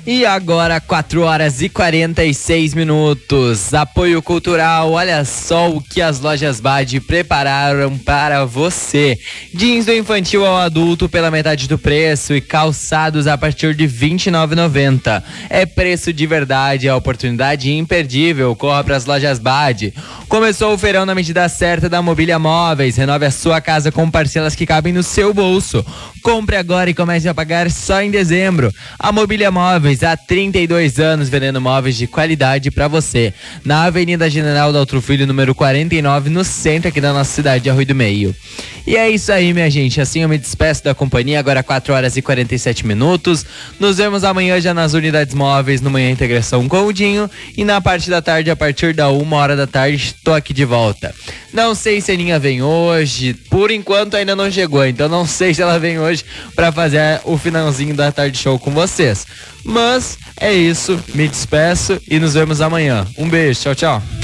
E agora 4h46. Apoio cultural, olha só o que as lojas Bad prepararam para você. Jeans do infantil ao adulto pela metade do preço e calçados a partir de R$ 29,90. É preço de verdade, é oportunidade imperdível. Corra para as lojas Bad. Começou o feirão na medida certa da Mobília Móveis. Renove a sua casa com parcelas que cabem no seu bolso. Compre agora e comece a pagar só em dezembro. A Mobília Móveis, há 32 anos vendendo móveis de qualidade para você. Na Avenida General Daltro Filho, número 49, no centro aqui da nossa cidade, Arroio do Meio. E é isso aí, minha gente. Assim eu me despeço da companhia, agora 4h47. Nos vemos amanhã já nas unidades móveis, no Manhã Integração com o Dinho. E na parte da tarde, a partir da 1h da tarde, estou aqui de volta. Não sei se a Aninha vem hoje, por enquanto ainda não chegou, então não sei se ela vem hoje para fazer o finalzinho da tarde show com vocês. Mas é isso, me despeço e nos vemos amanhã. Um beijo, tchau, tchau.